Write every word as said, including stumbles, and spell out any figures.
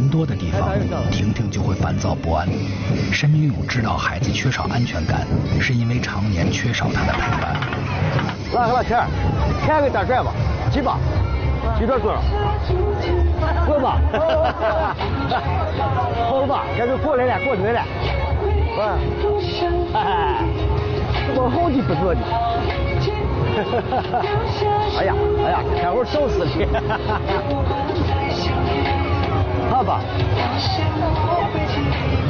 人多的地方，婷婷就会烦躁不安。申明勇知道孩子缺少安全感，是因为常年缺少他的陪伴。 拉个拉钱，钱给大帅吧，几把，几多多少？过吧，好了吧，这就过来了，过来了。啊，哎，我好的不做的。哎呀，哎呀，这会儿笑死你。好吧。